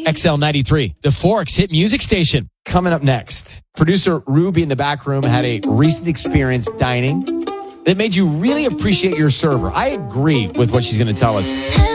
XL93, the Forks hit music station. Coming up next, producer Ruby in the back room had a recent experience dining that made you really appreciate your server. I agree with what she's going to tell us.